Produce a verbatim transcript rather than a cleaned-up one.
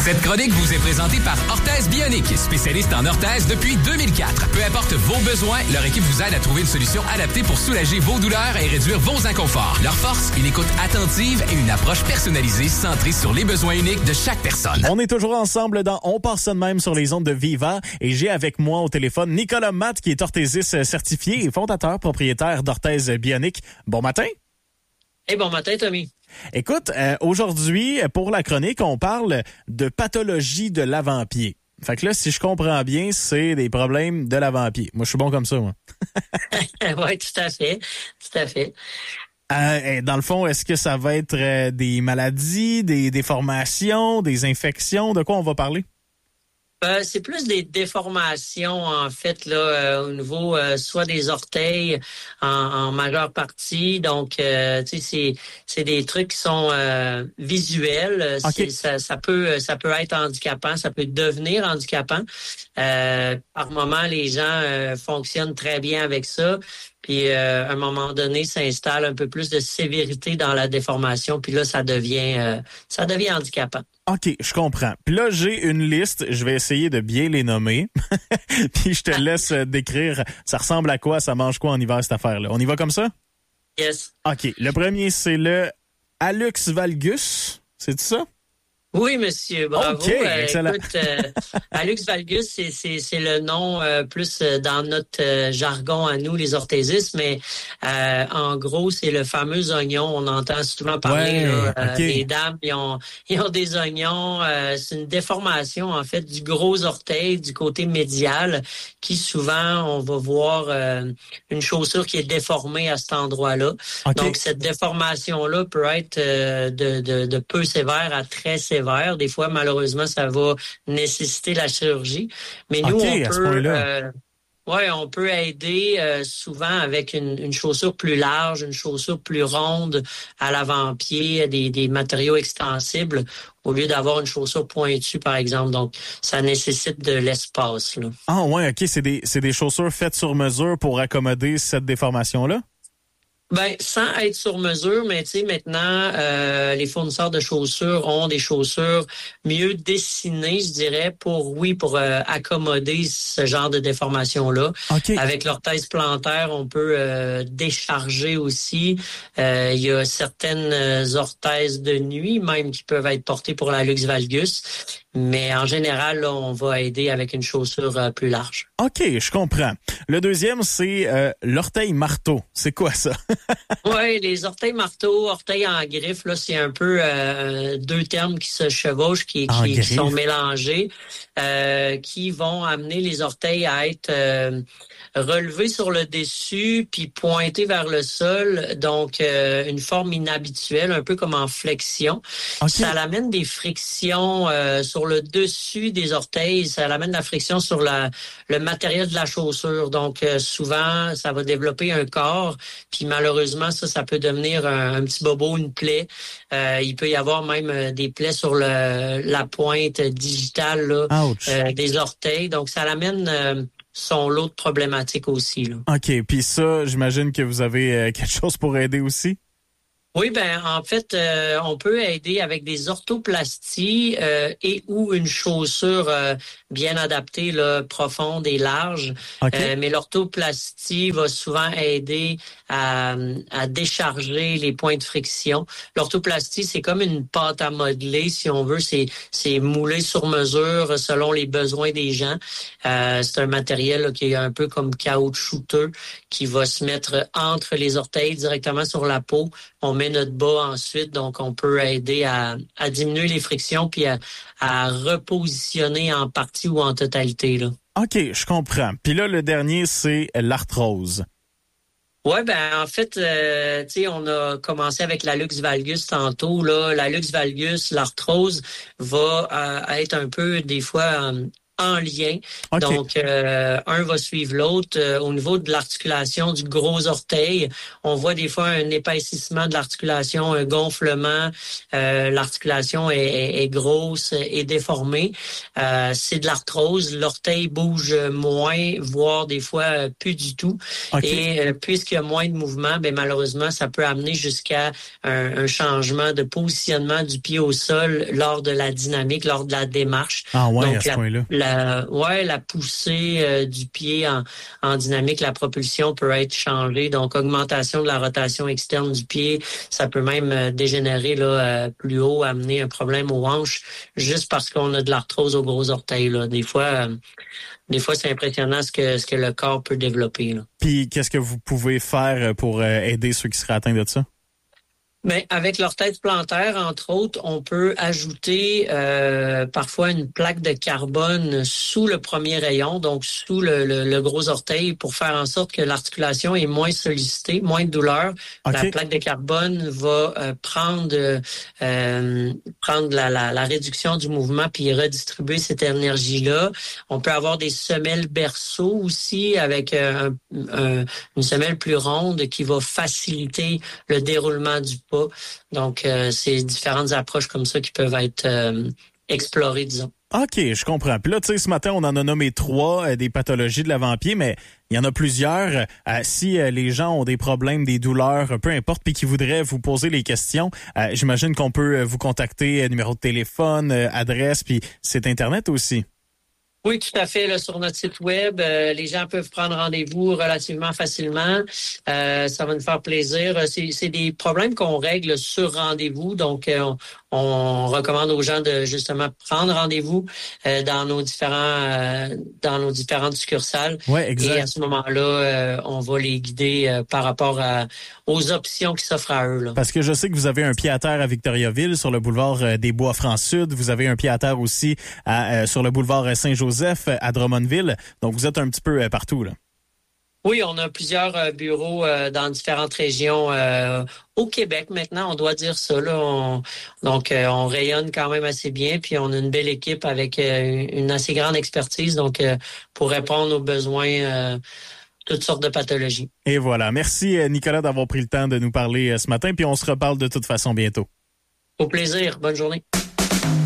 Cette chronique vous est présentée par Orthèse Bionique, spécialiste en orthèse depuis deux mille quatre. Peu importe vos besoins, leur équipe vous aide à trouver une solution adaptée pour soulager vos douleurs et réduire vos inconforts. Leur force, une écoute attentive et une approche personnalisée centrée sur les besoins uniques de chaque personne. On est toujours ensemble dans On part ça de même sur les ondes de Viva et j'ai avec moi au téléphone Nicolas Matt qui est orthésiste certifié et fondateur propriétaire d'Orthèse Bionique. Bon matin. Hey, bon matin, Tommy. Écoute, euh, aujourd'hui, pour la chronique, on parle de pathologie de l'avant-pied. Fait que là, si je comprends bien, c'est des problèmes de l'avant-pied. Moi, je suis bon comme ça, moi. Oui, tout à fait. Tout à fait. Euh, dans le fond, est-ce que ça va être euh, des maladies, des déformations, des infections? De quoi on va parler? Euh, c'est plus des déformations, en fait, là, euh, au niveau euh, soit des orteils en, en majeure partie. Donc, euh, tu sais, c'est, c'est des trucs qui sont euh, visuels. Okay. C'est, ça, ça peut ça peut être handicapant, ça peut devenir handicapant. Euh, par moment, les gens euh, fonctionnent très bien avec ça. Puis, euh, à un moment donné, s'installe un peu plus de sévérité dans la déformation. Puis là, ça devient euh, ça devient handicapant. OK, je comprends. Puis là, j'ai une liste. Je vais essayer de bien les nommer. Puis je te laisse décrire. Ça ressemble à quoi? Ça mange quoi en hiver, cette affaire-là? On y va comme ça? Yes. OK. Le premier, c'est le hallux valgus. C'est ça? Oui, monsieur, bravo. OK, excellent. Euh, écoute, euh, hallux valgus, c'est, c'est, c'est le nom euh, plus euh, dans notre euh, jargon à nous, les orthésistes, mais euh, en gros, c'est le fameux oignon. On entend souvent parler, ouais, là, euh, okay. les dames, ils ont, ils ont des oignons. Euh, c'est une déformation, en fait, du gros orteil, du côté médial, qui souvent, on va voir euh, une chaussure qui est déformée à cet endroit-là. Okay. Donc, cette déformation-là peut être euh, de, de, de peu sévère à très sévère. Des fois, malheureusement, ça va nécessiter la chirurgie. Mais nous, okay, on peut, euh, ouais, on peut aider euh, souvent avec une, une chaussure plus large, une chaussure plus ronde à l'avant-pied, des, des matériaux extensibles, au lieu d'avoir une chaussure pointue, par exemple. Donc, ça nécessite de l'espace, là. Ah ouais, OK. C'est des, c'est des chaussures faites sur mesure pour accommoder cette déformation-là? Ben, sans être sur mesure, mais tu sais, maintenant, euh, les fournisseurs de chaussures ont des chaussures mieux dessinées, je dirais, pour, oui, pour euh, accommoder ce genre de déformation-là. Okay. Avec l'orthèse plantaire, on peut euh, décharger aussi. Euh, il y a certaines orthèses de nuit, même, qui peuvent être portées pour la hallux valgus. Mais en général, là, on va aider avec une chaussure euh, plus large. OK, je comprends. Le deuxième, c'est euh, l'orteil marteau. C'est quoi ça? Oui, les orteils marteaux, orteils en griffe, là, c'est un peu euh, deux termes qui se chevauchent, qui, qui, qui sont mélangés, euh, qui vont amener les orteils à être euh, relevés sur le dessus, puis pointés vers le sol. Donc, euh, une forme inhabituelle, un peu comme en flexion. Okay. Ça amène des frictions euh, sur le dessus des orteils. Ça amène de la friction sur la, le matériel de la chaussure. Donc, euh, souvent, ça va développer un corps. Puis, malheureusement, ça, ça peut devenir un, un petit bobo, une plaie. Euh, il peut y avoir même euh, des plaies sur le, la pointe digitale là, euh, des orteils. Donc, ça l'amène... Euh, sont l'autre problématique aussi, là. OK. Puis ça, j'imagine que vous avez euh, quelque chose pour aider aussi? Oui, ben en fait, euh, on peut aider avec des orthoplasties euh, et ou une chaussure euh, bien adaptée, là, profonde et large. Okay. Euh, mais l'orthoplastie va souvent aider à, à décharger les points de friction. L'orthoplastie, c'est comme une pâte à modeler, si on veut. C'est, c'est moulé sur mesure selon les besoins des gens. Euh, c'est un matériel là, qui est un peu comme caoutchouteux, qui va se mettre entre les orteils directement sur la peau. On met notre bas ensuite, donc on peut aider à, à diminuer les frictions puis à, à repositionner en partie ou en totalité, là. OK, je comprends. Puis là, le dernier, c'est l'arthrose. Ouais, ben en fait, euh, tu sais, on a commencé avec la hallux valgus tantôt. Là, la hallux valgus, l'arthrose va euh, être un peu des fois euh, en lien. Okay. Donc, euh, un va suivre l'autre. Euh, au niveau de l'articulation du gros orteil, on voit des fois un épaississement de l'articulation, un gonflement. Euh, l'articulation est, est, est grosse et déformée. Euh, c'est de l'arthrose. L'orteil bouge moins, voire des fois plus du tout. Okay. Et euh, puisqu'il y a moins de mouvement, ben malheureusement, ça peut amener jusqu'à un, un changement de positionnement du pied au sol lors de la dynamique, lors de la démarche. Ah ouais, Donc, à ce la, point-là. La, ouais, la poussée euh, du pied en, en dynamique, la propulsion peut être changée. Donc, augmentation de la rotation externe du pied, ça peut même euh, dégénérer là euh, plus haut, amener un problème aux hanches, juste parce qu'on a de l'arthrose au gros orteil. Là. Des fois, euh, des fois, c'est impressionnant ce que ce que le corps peut développer. Là. Puis, qu'est-ce que vous pouvez faire pour euh, aider ceux qui seraient atteints de ça? Mais avec l'orthèse plantaire, entre autres, on peut ajouter euh, parfois une plaque de carbone sous le premier rayon, donc sous le, le, le gros orteil, pour faire en sorte que l'articulation est moins sollicitée, moins de douleur. Okay. La plaque de carbone va euh, prendre euh, prendre la, la, la réduction du mouvement puis redistribuer cette énergie-là. On peut avoir des semelles berceau aussi avec euh, un, un, une semelle plus ronde qui va faciliter le déroulement du pas. Donc, euh, c'est différentes approches comme ça qui peuvent être euh, explorées, disons. OK, je comprends. Puis là, tu sais, ce matin, on en a nommé trois euh, des pathologies de l'avant-pied, mais il y en a plusieurs. Euh, si euh, les gens ont des problèmes, des douleurs, peu importe, puis qui voudraient vous poser les questions, euh, j'imagine qu'on peut vous contacter, euh, numéro de téléphone, euh, adresse, puis site Internet aussi. Oui, tout à fait. Là, sur notre site web, euh, les gens peuvent prendre rendez-vous relativement facilement. Euh, ça va nous faire plaisir. C'est, c'est des problèmes qu'on règle sur rendez-vous. Donc, euh, on, on recommande aux gens de justement prendre rendez-vous euh, dans nos différents euh, dans nos différentes succursales. Ouais, exact. Et à ce moment-là, euh, on va les guider euh, par rapport à, aux options qui s'offrent à eux. Là. Parce que je sais que vous avez un pied à terre à Victoriaville, sur le boulevard euh, des Bois-Francs-Sud. Vous avez un pied à terre aussi à, euh, sur le boulevard Saint-Joseph à Drummondville. Donc, vous êtes un petit peu partout, là. Oui, on a plusieurs bureaux euh, dans différentes régions euh, au Québec maintenant, on doit dire ça. Là. On, donc, euh, on rayonne quand même assez bien, puis on a une belle équipe avec euh, une assez grande expertise donc euh, pour répondre aux besoins euh, toutes sortes de pathologies. Et voilà. Merci, Nicolas, d'avoir pris le temps de nous parler ce matin, puis on se reparle de toute façon bientôt. Au plaisir. Bonne journée.